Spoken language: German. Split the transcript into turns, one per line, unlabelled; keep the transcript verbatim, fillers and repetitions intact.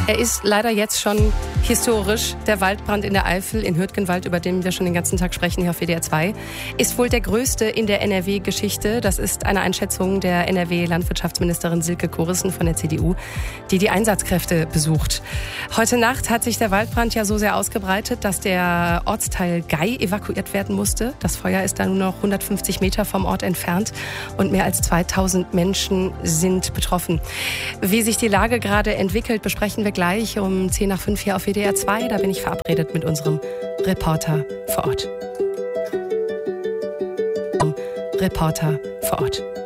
Er ist leider jetzt schon historisch. Der Waldbrand in der Eifel in Hürtgenwald, über den wir schon den ganzen Tag sprechen hier auf W D R zwei, ist wohl der größte in der N R W-Geschichte. Das ist eine Einschätzung der N R W-Landwirtschaftsministerin Silke Kurissen von der C D U, die die Einsatzkräfte besucht. Heute Nacht hat sich der Waldbrand ja so sehr ausgebreitet, dass der Ortsteil Gei evakuiert werden musste. Das Feuer ist da nur noch hundertfünfzig Meter vom Ort entfernt und mehr als zweitausend Menschen sind betroffen. Wie sich die Lage gerade entwickelt, besprechen wir gleich um zehn nach fünf hier auf W D R zwei. Da bin ich verabredet mit unserem Reporter vor Ort. Reporter vor Ort.